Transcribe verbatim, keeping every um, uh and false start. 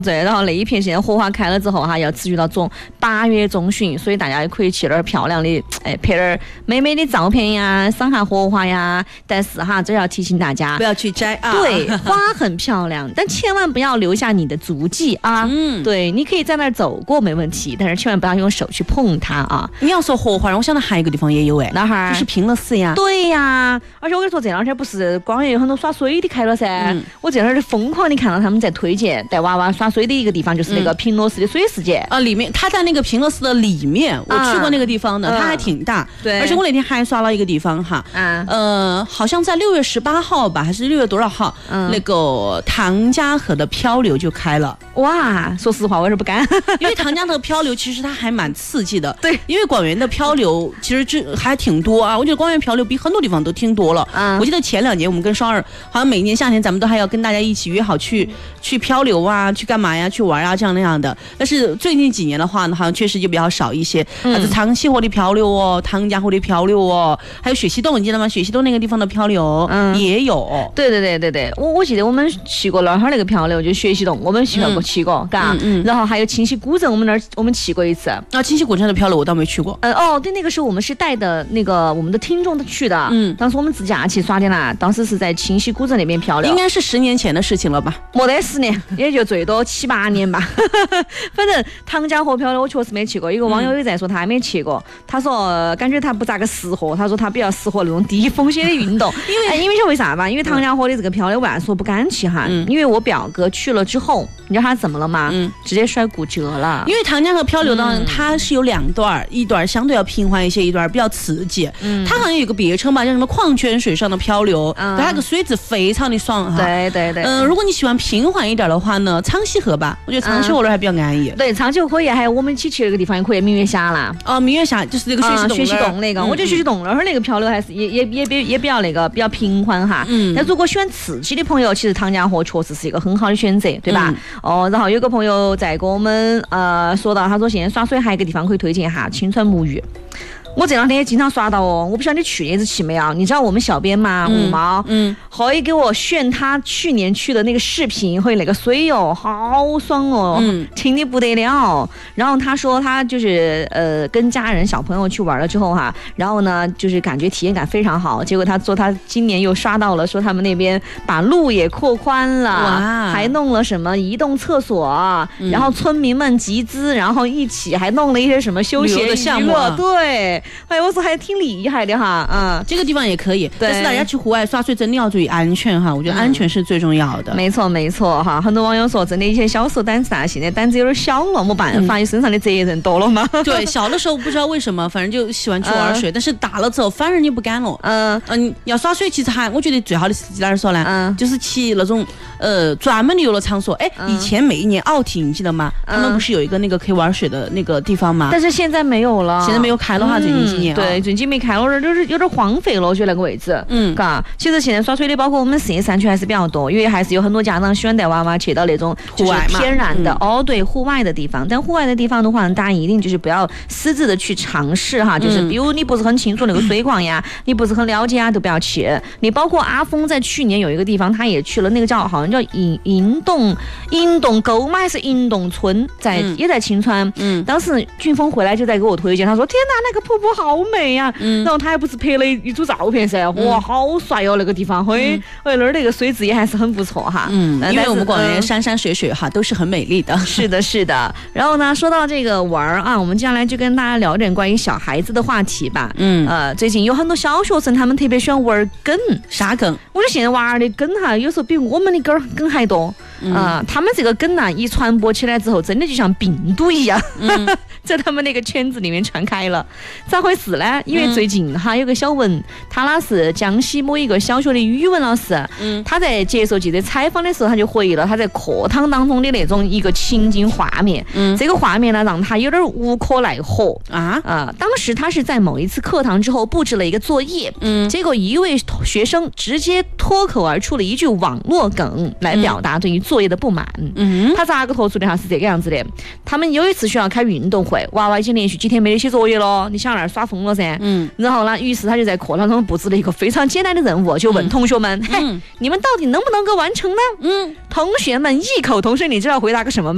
对，然后那一片现在荷花开了之后哈，要持续到中八月中旬，所以大家也可以去那儿漂亮的，哎，拍点美美的照片呀，赏下荷花呀。但是哈，这要提醒大家， 不要去摘啊。 对，花很漂亮，但千万不要留下你的足迹啊。嗯，对，你可以在那儿走过没问题，但是千万不要用手去碰它啊。 你要说荷花，我想到还有一个地方也有哎， 哪哈？ 就是平乐寺呀。 对呀，而且我跟你说，这两天不是广元有很多耍水的开了噻，嗯、我这两天疯狂的看到他们在推荐带娃娃耍水的一个地方，就是那个平乐寺的水世界、 嗯、啊，里面它在那个平乐寺的里面，我去过那个地方的，啊、它还挺大。对，而且我那天还刷了一个地方哈，啊、呃，好像在六月十八号吧，还是六月多少号，嗯、那个唐家河的漂流就开了。 哇，说实话我是不敢， 因为唐家河漂流其实它还蛮刺激的。 对， 因为广元的漂流其实这还挺多啊，我觉得广元漂流比很多地方都挺多了。嗯，我记得前两年我们跟双儿好像每年夏天咱们都还要跟大家一起约好去去漂流啊，去干嘛呀，去玩啊这样那样的。但是最近几年的话呢，好像确实就比较少一些。嗯，是长溪河的漂流哦，唐家河的漂流哦，还有雪溪洞，你记得吗？雪溪洞那个地方的漂流，嗯，也有。 对对对对对，我我记得我们去过那儿那个漂流，就雪溪洞，我们去过去过，嘎、嗯，嗯，然后还有清溪古镇，我们那儿我们去过一次。 啊，清溪古镇的漂流我倒没去过。 嗯哦，对，那个时候我们是带的那个我们的听众去的，嗯，当时我们自驾去耍的啦，当时是在清溪古镇那边漂流， 应该是十年前的事情了吧？ 没得十年，也就最多七八年吧。反正唐家河漂流我确实没去过，有个网友也在说他还没去过，他说感觉他不咋个适合，他说他比较适合那种低风险的运动，因为、哎、因为是为啥吧？因为唐家河的这个漂流为啥说不敢去哈？嗯、因为我表哥去了之后，你知道他怎么了吗？嗯，直接摔骨折了。 因为唐家河漂流呢，嗯、它是有两段，一段相对要平缓一些，一段比较刺激。嗯，它好像有个别称吧，叫什么矿泉水上的漂流，嗯、它那个水质非常的爽哈。 对对对。 嗯、呃，如果你喜欢平缓一点的话呢，苍溪河吧，我觉得苍溪河那还比较安逸。 嗯、对，苍溪河可以，还有我们一起去那个地方也可以，明月峡啦。 哦，明月峡就是那个学习洞、嗯、 学习洞那个，嗯、我觉得学习洞那儿那个漂流还是也也也比也比较那个比较平缓哈。嗯。但如果喜欢刺激的朋友，其实唐家河确实是一个很好的选择，对吧？嗯、哦，然后有个朋友在跟我们呃说到，他说现在耍水还有一个地方可以推荐哈，青川沐浴。我这两天也经常刷到哦，我不晓得你去年子去没有？你知道我们小编吗？五毛，嗯，会给我炫他去年去的那个视频，和那个水哦，好爽哦，嗯，挺的不得了。然后他说他就是呃跟家人小朋友去玩了之后哈，然后呢就是感觉体验感非常好。结果他说他今年又刷到了，说他们那边把路也扩宽了，还弄了什么移动厕所，嗯、然后村民们集资，然后一起还弄了一些什么休闲的项目， 对。哎，我说还挺厉害的哈，嗯， 这个地方也可以，但是大家去户外耍水真的要注意安全哈，我觉得安全是最重要的。 嗯、没错没错哈，很多网友说，真的以前小时候胆子大，现在胆子有点小了，没办法，嗯、身上的责任多了嘛。 对，小的时候不知道为什么，反正就喜欢去玩水，嗯、但是大了之后反而你不敢了。嗯嗯，要耍水其实还，我觉得最好的是哪儿说呢？嗯，就是去那种呃专门的游乐场所。哎，嗯、以前每一年奥体你记得吗？嗯、他们不是有一个那个可以玩水的那个地方吗？ 但是现在没有了， 现在没有开的话，最近几年、 嗯、对，最近没开了，就是有点荒废了，我觉得那个位置，嗯，嘎。其实现在耍水的，包括我们四叶山区还是比较多，因为还是有很多家长喜欢带娃娃去到那种户外天然的、嗯、哦，对，户外的地方。但户外的地方的话，大家一定就是不要私自的去尝试哈，就是比如你不是很清楚那个水况呀，嗯、你不是很了解啊，都不要去。你包括阿峰在去年有一个地方，他也去了，那个叫好像叫银银洞银洞沟嘛，还是银洞村，在、嗯、也在青川。嗯，当时俊峰回来就在给我推荐，他说天哪，那个瀑布好美呀、啊！嗯，然后他还不是拍了一组照片噻，哇，好帅哦那个地方，嘿，哎那儿那个水质也还是很不错哈。嗯， 因为我们广元山山水水哈都是很美丽的。 是的，是的。然后呢，说到这个玩儿啊，我们接下来就跟大家聊点关于小孩子的话题吧。嗯，呃，最近有很多小学生他们特别喜欢玩梗， 啥梗？ 我觉得现在娃儿的梗哈，有时候比我们的梗梗还多。嗯、呃，他们这个梗呢，一传播起来之后，真的就像病毒一样，嗯、在他们那个圈子里面传开了。咋回事呢？因为最近哈有个小文，他那是江西某一个小学的语文老师，嗯，他在接受记者采访的时候，他就回忆了他在课堂当中的那种一个情景画面。嗯，这个画面呢，让他有点无可奈何啊啊、呃！当时他是在某一次课堂之后布置了一个作业，嗯，结果一位学生直接脱口而出了一句网络梗来表达对于作业的不满。嗯，他咋个脱出的哈？是这个样子的。他们有一次学校开运动会，娃娃已经连续几天没得写作业了，你想那儿耍疯了噻。嗯，然后呢，于是他就在课堂中布置了一个非常简单的任务，就问同学们：“嘿、嗯，你们到底能不能够完成呢？”嗯，同学们异口同声，你知道回答个什么吗？